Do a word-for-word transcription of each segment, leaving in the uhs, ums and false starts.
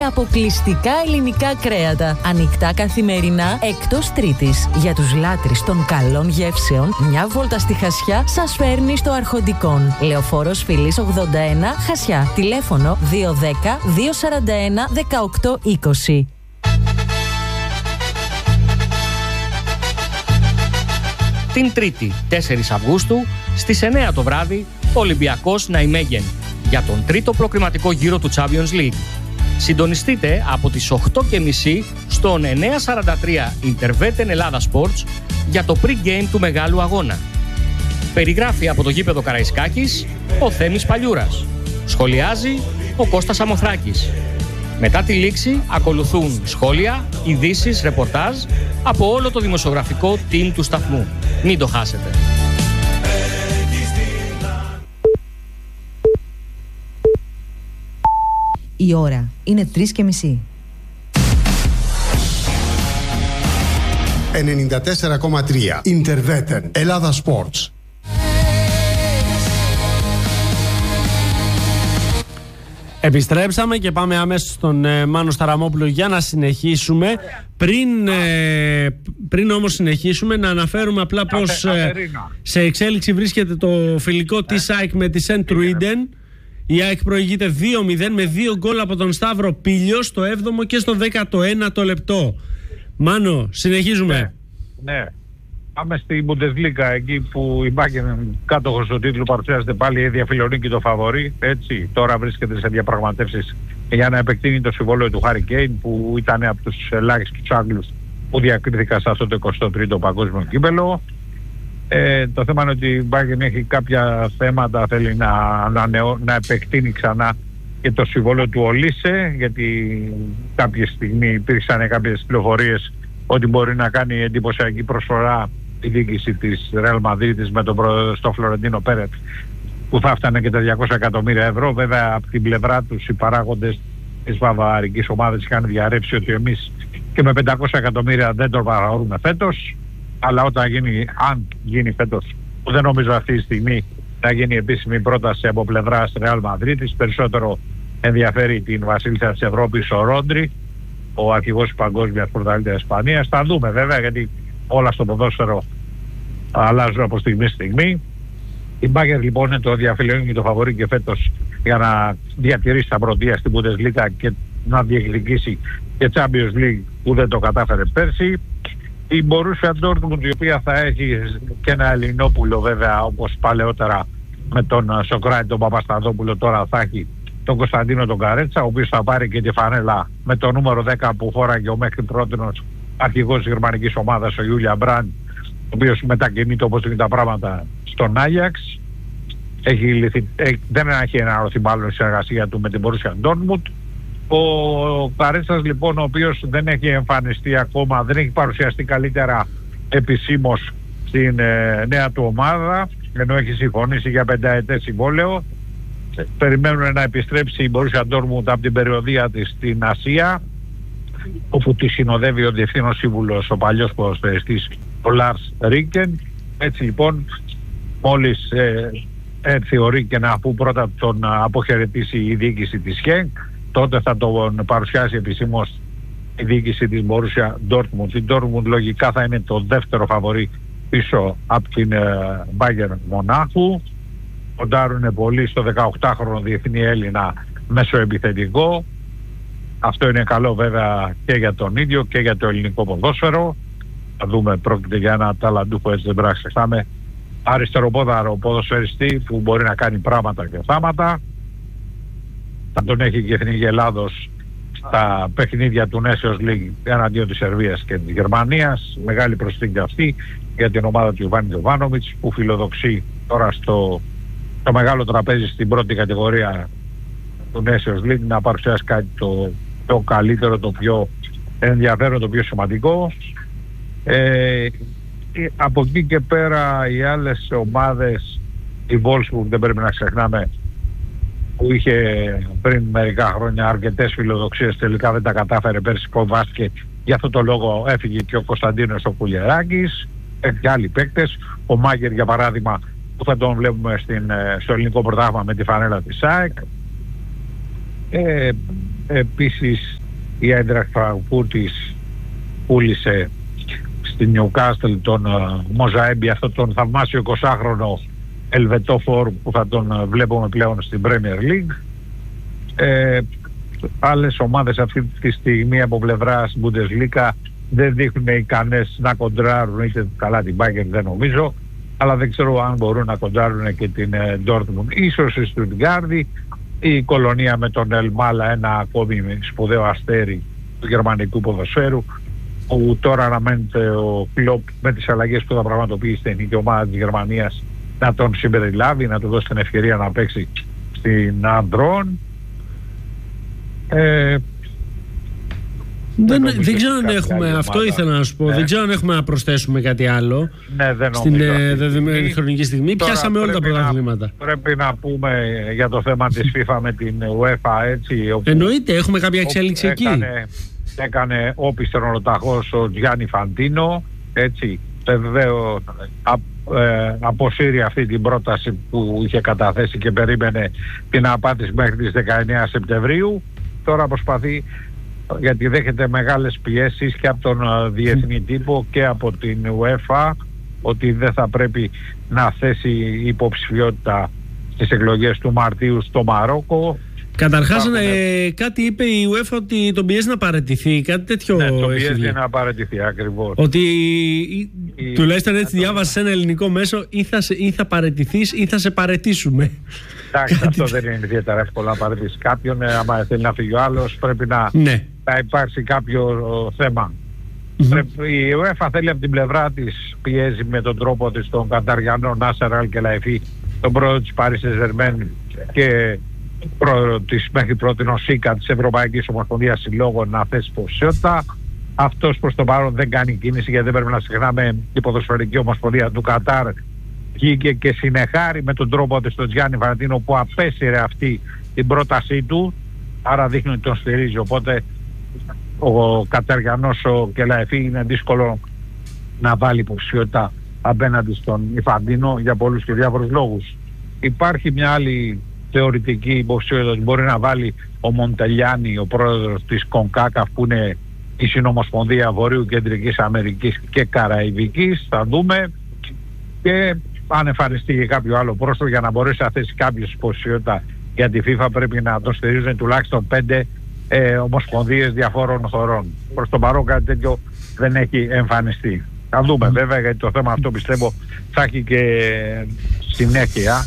Αποκλειστικά ελληνικά κρέατα. Ανοιχτά καθημερινά εκτός Τρίτης. Για τους λάτρεις των καλών γεύσεων, μια βόλτα στη Χασιά σας φέρνει στο Αρχοντικόν. Λεωφόρος Φιλής ογδόντα ένα, Χασιά. Τηλέφωνο δύο ένα μηδέν δύο τέσσερα ένα δεκαοκτώ είκοσι. Την Τρίτη, τέσσερις Αυγούστου, στις εννιά το βράδυ, Ολυμπιακός Ναϊμέγεν για τον τρίτο προκριματικό γύρο του Champions League. Συντονιστείτε από τις οκτώ και μισή στον εννιακόσια σαράντα τρία Interveten Ελλάδα Sports για το pre-game του μεγάλου αγώνα. Περιγράφει από το γήπεδο Καραϊσκάκης ο Θέμης Παλιούρας. Σχολιάζει ο Κώστας Αμοθράκης. Μετά τη λήξη ακολουθούν σχόλια, ειδήσεις, ρεπορτάζ από όλο το δημοσιογραφικό team του σταθμού. Μην το χάσετε. Η ώρα είναι τρεις και μισή. ενενήντα τέσσερα κόμμα τρία Interveten Ελλάδα Sports. Επιστρέψαμε και πάμε αμέσως στον ε, Μάνο Σταραμόπουλο για να συνεχίσουμε. Πριν, ε, πριν όμως συνεχίσουμε, να αναφέρουμε απλά πως ε, σε εξέλιξη βρίσκεται το φιλικό της ΑΕΚ με τη Σεντ Τρουίντεν. Η ΑΕΚ προηγείται δύο μηδέν με δύο γκολ από τον Σταύρο Πίλιο στο έβδομο και στο δέκατο ένατο λεπτό. Μάνο, συνεχίζουμε. Ναι, ναι. Πάμε στην Bundesliga, εκεί που η Bayern, κάτοχος του τίτλου, παρουσιάζεται πάλι η διαφιλονίκη το φαβορί. Έτσι, τώρα βρίσκεται σε διαπραγματεύσεις για να επεκτείνει το συμβόλαιο του Harry Kane, που ήταν από τους ελάχιστους Άγγλους που διακρίθηκαν σε αυτό το εικοστό τρίτο παγκόσμιο κύπελλο. Ε, το θέμα είναι ότι η Bayern έχει κάποια θέματα, θέλει να, να, να επεκτείνει ξανά και το συμβόλαιο του Ολίσε, γιατί κάποια στιγμή υπήρξαν κάποιες πληροφορίες ότι μπορεί να κάνει εντυπωσιακή προσφορά η διοίκηση της Real Madrid με τον πρόεδρο στο Φλωρεντίνο Πέρετ, που θα φτάνε και τα διακόσια εκατομμύρια ευρώ. Βέβαια από την πλευρά τους οι παράγοντες της βαβαρικής ομάδας είχαν διαρρεύσει ότι εμείς και με πεντακόσια εκατομμύρια δεν το παραγωρούμε φέτος, αλλά όταν γίνει, αν γίνει φέτος, που δεν νομίζω αυτή τη στιγμή να γίνει επίσημη πρόταση από πλευράς Real Madrid, περισσότερο ενδιαφέρει την βασίλισσα της Ευρώπης ο Ρόντρι, ο αρχηγός της παγκόσμιας πρωταθλήτριας Ισπανίας. Θα δούμε βέβαια, γιατί όλα στο ποδόσφαιρο αλλάζουν από στιγμή στη στιγμή. Η Bayern λοιπόν είναι το διαφιλονίκη και το φαβορί και φέτος για να διατηρήσει τα πρωτεία στην Bundesliga και να διεκδικήσει και Champions League, που δεν το κατάφερε πέρσι. Η Borussia Dortmund, η οποία θα έχει και ένα Ελληνόπουλο βέβαια, όπως παλαιότερα με τον Σοκράτη τον Παπασταδόπουλο, τώρα θα έχει τον Κωνσταντίνο τον Καρέτσα, ο οποίος θα πάρει και τη φανέλα με το νούμερο δέκα που φόραγε ο μέχρι πρότινος αρχηγός της γερμανικής ομάδας, ο Γιούλια Μπραντ, ο οποίος μετακινείται όπως είναι τα πράγματα στον Άγιαξ. Έχει λυθεί, έχει, δεν έχει ενημερωθεί μάλλον η συνεργασία του με την Borussia Dortmund. Ο Καρέτσας λοιπόν, ο οποίος δεν έχει εμφανιστεί ακόμα, δεν έχει παρουσιαστεί καλύτερα επισήμως στην ε, νέα του ομάδα, ενώ έχει συμφωνήσει για πενταετές συμβόλαιο. Περιμένουν να επιστρέψει η Borussia Dortmund από την περιοδεία της στην Ασία, όπου τη συνοδεύει ο διευθύνων σύμβουλος, ο παλιός ποδοσφαιριστής, ο Λάρς Ρίκεν. Έτσι λοιπόν, μόλις ε, έρθει ο Ρίκεν, αφού πρώτα τον αποχαιρετήσει η διοίκηση της Χένκ, τότε θα τον παρουσιάσει επισήμως η διοίκηση της Borussia Dortmund. Η Dortmund λογικά θα είναι το δεύτερο φαβορί πίσω από την ε, Bayern Μονάχου. Κοντάρουν πολύ στο δεκαοκτάχρονο διεθνή Έλληνα μεσοεπιθετικό. Αυτό είναι καλό βέβαια και για τον ίδιο και για το ελληνικό ποδόσφαιρο. Θα δούμε, πρόκειται για ένα ταλαντούχο, έτσι δεν πρέπει να ξεχνάμε, αριστεροπόδαρο ποδοσφαιριστή που μπορεί να κάνει πράγματα και θάματα. Θα τον έχει και η Εθνική Ελλάδος στα παιχνίδια του Nations League εναντίον της Σερβίας και της Γερμανίας. Μεγάλη προσθήκη αυτή για την ομάδα του Ιβάνι Τζοβάνοβιτς, που φιλοδοξεί τώρα στο, στο μεγάλο τραπέζι στην πρώτη κατηγορία του Nations League να παρουσιάσει κάτι το, το καλύτερο, το πιο ενδιαφέρον, το πιο σημαντικό. Ε, από εκεί και πέρα οι άλλες ομάδες, η Wolfsburg δεν πρέπει να ξεχνάμε, που είχε πριν μερικά χρόνια αρκετές φιλοδοξίες, τελικά δεν τα κατάφερε, πέρσι κοβάστηκε, γι' αυτό το λόγο έφυγε και ο Κωνσταντίνος ο Κουλιεράκης και άλλοι παίκτες, ο Μάγκερ για παράδειγμα, που θα τον βλέπουμε στην, στο ελληνικό πρωτάθλημα με τη φανέλα της ΑΕΚ. Ε, επίσης η Άιντραχτ Φραγκφούρτης πούλησε στην Νιουκάστλ τον Μοζαέμπι, αυτό τον θαυμάσιο εικοσάχρονο Ελβετό φόρ που θα τον βλέπουμε πλέον στην Premier League. Ε, άλλες ομάδες αυτή τη στιγμή από πλευράς Bundesliga δεν δείχνουν ικανές να κοντράρουν, είτε καλά την Bayern δεν νομίζω, αλλά δεν ξέρω αν μπορούν να κοντράρουν και την Dortmund. Ίσως η Στουτγκάρδη, η Κολονία με τον Ελμάλα, ένα ακόμη σπουδαίο αστέρι του γερμανικού ποδοσφαίρου, που τώρα αναμένεται ο Κλοπ με τις αλλαγές που θα πραγματοποιήσει στην εθνική ομάδα της Γερμανίας να τον συμπεριλάβει, να του δώσει την ευκαιρία να παίξει στην Ανδρών. Ε, δεν, δεν ξέρω αν έχουμε, αυτό ήθελα να σου πω, ναι. δεν ξέρω αν έχουμε να προσθέσουμε κάτι άλλο. Ναι, δεν στην δεδομένη χρονική στιγμή. Τώρα πιάσαμε όλα τα πρωταθλήματα. Πρέπει να πούμε για το θέμα της FIFA με την UEFA, έτσι. Όπου, εννοείται, έχουμε κάποια εξέλιξη εκεί. Έκανε, έκανε όπισθεν ολοταχώς ο Τζιάννη Φαντίνο, έτσι. Βεβαίω ε, αποσύρει αυτή την πρόταση που είχε καταθέσει και περίμενε την απάντηση μέχρι τις δεκαεννέα Σεπτεμβρίου. Τώρα προσπαθεί, γιατί δέχεται μεγάλες πιέσεις και από τον διεθνή τύπο και από την UEFA, ότι δεν θα πρέπει να θέσει υποψηφιότητα στις εκλογές του Μαρτίου στο Μαρόκο. Καταρχάς ε, κάτι είπε η UEFA ότι τον πιέζει να παραιτηθεί, κάτι τέτοιο. Ναι, τον πιέζει να παραιτηθεί ακριβώς. Ότι η... τουλάχιστον έτσι διάβασε ένα ελληνικό μέσο, ή θα, σε, ή θα παραιτηθείς ή θα σε παραιτήσουμε. Εντάξει, αυτό δεν είναι ιδιαίτερα εύκολο να παραιτήσει κάποιον. Ε, άμα θέλει να φύγει ο άλλος, πρέπει να, ναι. να υπάρξει κάποιο θέμα. Mm-hmm. Πρέπει, η UEFA θέλει από την πλευρά της, πιέζει με τον τρόπο της τον Καταριανό Νάσερ Αλ Κελαϊφή, τον πρόεδρο της Paris Saint-Germain και πρόεδρο της μέχρι πρώτη ΣΥΚΑ της Ευρωπαϊκής Ομοσπονδίας Συλλόγων να θέσει υποψηφιότητα. Αυτός προς το παρόν δεν κάνει κίνηση, γιατί δεν πρέπει να ξεχνάμε η ποδοσφαιρική ομοσπονδία του Κατάρ βγήκε και συνεχάρη με τον τρόπο της τον Τζιάννη Φαντίνο που απέσυρε αυτή την πρότασή του, άρα δείχνει ότι τον στηρίζει. Οπότε ο Καταριανός ο Κελαϊφή είναι δύσκολο να βάλει υποψηφιότητα απέναντι στον Φαντίνο για πολλούς και διάφορους λόγους. Υπάρχει μια άλλη θεωρητική υποψηφιότητα ότι μπορεί να βάλει ο Μοντελιάνι, ο πρόεδρος της Κονκάκαφ, που είναι η Συνομοσπονδία Βορείου Κεντρικής Αμερικής και Καραϊβικής. Θα δούμε, και αν εμφανιστεί και κάποιο άλλο πρόσωπο για να μπορέσει να θέσει κάποιος υποψηφιότητα για τη FIFA, πρέπει να το στηρίζουν τουλάχιστον πέντε ε, ομοσπονδίες διαφόρων χωρών. Προς το παρόν κάτι τέτοιο δεν έχει εμφανιστεί. Θα δούμε βέβαια, γιατί το θέμα αυτό πιστεύω θα έχει και συνέχεια.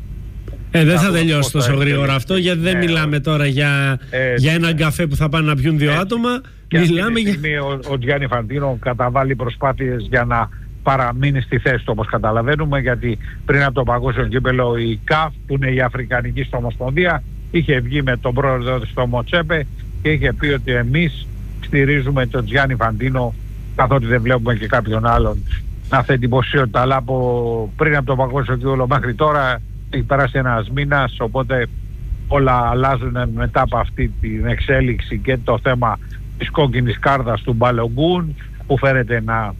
Ε, δεν θα τελειώσει τόσο γρήγορα αυτό, γιατί δεν ναι, μιλάμε τώρα για, ε, για έναν καφέ που θα πάνε να πιούν δύο ε, άτομα. Και μιλάμε αυτή τη στιγμή για... ο, ο Τζιάννη Φαντίνο καταβάλει προσπάθειες για να παραμείνει στη θέση του, όπως καταλαβαίνουμε, γιατί πριν από το παγκόσμιο κύπελλο η ΚΑΦ, που είναι η Αφρικανική Στομοσπονδία, είχε βγει με τον πρόεδρο της στο Μοτσέπε και είχε πει ότι εμείς στηρίζουμε τον Τζιάννη Φαντίνο, καθότι δεν βλέπουμε και κάποιον άλλον να θέτει υποψηφιότητα. Αλλά από πριν από το παγκόσμιο κύπελλο μέχρι τώρα έχει περάσει ένας μήνας, οπότε όλα αλλάζουν μετά από αυτή την εξέλιξη και το θέμα της κόκκινης κάρτας του Μπαλογκούν, που φέρεται να,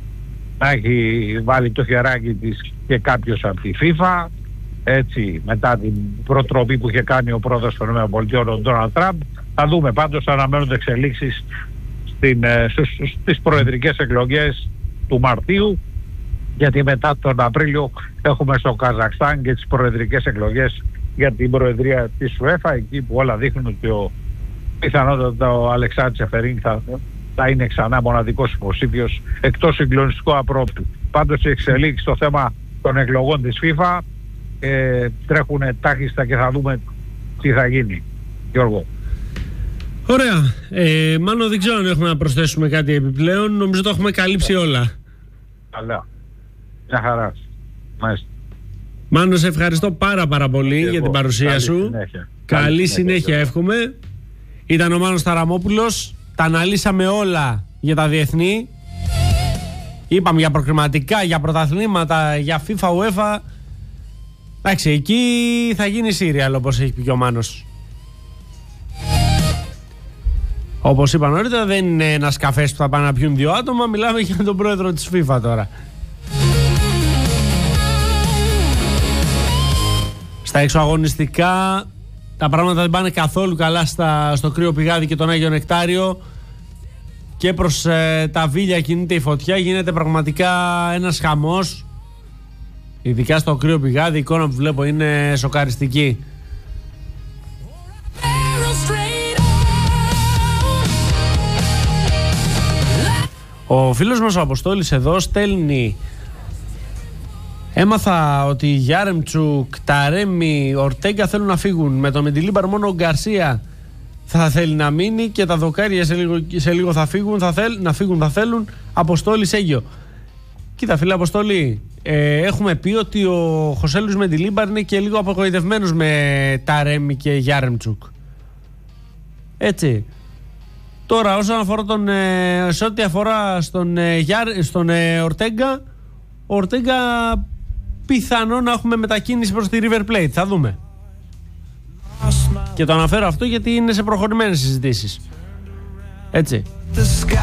να έχει βάλει το χεράκι της και κάποιος από τη FIFA, έτσι, μετά την προτροπή που είχε κάνει ο πρόεδρος των ΗΠΑ, ο Ντόναλντ Τραμπ. Θα δούμε, πάντως αναμένονται εξελίξεις στην, στους, στις προεδρικές εκλογές του Μαρτίου, γιατί μετά τον Απρίλιο έχουμε στο Καζακστάν και τις προεδρικές εκλογές για την προεδρία της UEFA, εκεί που όλα δείχνουν ότι ο πιθανότατα ο Αλεξάνδρ Τσεφερίνγκ θα, θα είναι ξανά μοναδικός υποψήφιος, εκτός συγκλονιστικού απρόπτου. Πάντως οι εξελίξεις στο θέμα των εκλογών της FIFA ε, τρέχουν τάχιστα και θα δούμε τι θα γίνει. Γιώργο. Ωραία. Ε, μάλλον δεν ξέρω αν έχουμε να προσθέσουμε κάτι επιπλέον. Νομίζω το έχουμε καλύψει όλα. Καλά. Μια χαρά. Μάλιστα. Μάνο, σε ευχαριστώ πάρα πάρα πολύ για την παρουσία καλή σου. Συνέχεια. Καλή, Καλή συνέχεια, συνέχεια εύχομαι. Ήταν ο Μάνος Ταραμόπουλος. Τα αναλύσαμε όλα για τα διεθνή. Είπαμε για προκριματικά, για πρωταθλήματα, για FIFA, UEFA. Εντάξει, εκεί θα γίνει σύριαλ, όπως έχει πει και ο Μάνος. Όπως είπα νωρίτερα, δεν είναι ένας καφές που θα πάνε να πιούν δύο άτομα. Μιλάμε για τον πρόεδρο της FIFA τώρα. Στα εξωαγωνιστικά τα πράγματα δεν πάνε καθόλου καλά στα, στο Κρύο Πηγάδι και τον Άγιο Νεκτάριο. Και προς ε, τα Βίλια κινείται η φωτιά. Γίνεται πραγματικά ένας χαμός. Ειδικά στο Κρύο Πηγάδι η εικόνα που βλέπω είναι σοκαριστική. Ο φίλος μας ο Αποστόλης εδώ στέλνει: έμαθα ότι οι Γιάρεμτσουκ, Ταρέμι, Ορτέγκα θέλουν να φύγουν. Με τον Μεντιλίμπαρ μόνο ο Γκαρσία θα θέλει να μείνει και τα δοκάρια σε λίγο, σε λίγο θα φύγουν, θα θέλ, να φύγουν θα θέλουν. Αποστόλης Αίγιο. Κοίτα φίλε Αποστόλη, ε, έχουμε πει ότι ο Χωσέ Λουίς Μεντιλίμπαρ είναι και λίγο απογοητευμένος με Ταρέμι και Γιάρεμτσουκ. Έτσι. Τώρα όσον αφορά τον, ε, σε ό,τι αφορά στον, ε, Γιάρ, στον ε, Ορτέγκα, ο Ορτέγκα πιθανό να έχουμε μετακίνηση προς τη River Plate. Θα δούμε. Και το αναφέρω αυτό γιατί είναι σε προχωρημένες συζητήσεις. Έτσι.